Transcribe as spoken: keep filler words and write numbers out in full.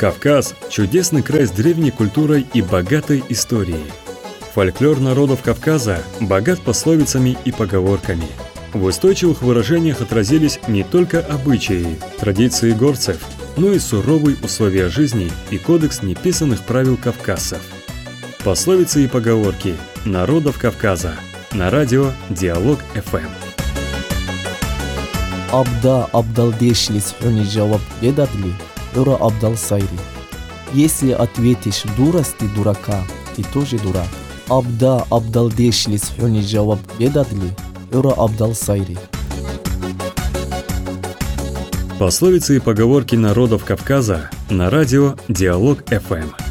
Кавказ – чудесный край с древней культурой и богатой историей. Фольклор народов Кавказа богат пословицами и поговорками. В устойчивых выражениях отразились не только обычаи, традиции горцев, но и суровые условия жизни и кодекс неписанных правил кавказцев. Пословицы и поговорки народов Кавказа на радио Диалог эф эм. Абда абдал дешлис хуни джаваб бедадли, ура абдал сайри. Если ответишь дурость ты дурака, ты тоже дурак. Абда абдал дешлис хуни джаваб бедадли, ура абдал сайри. Пословицы и поговорки народов Кавказа на радио Диалог эф эм.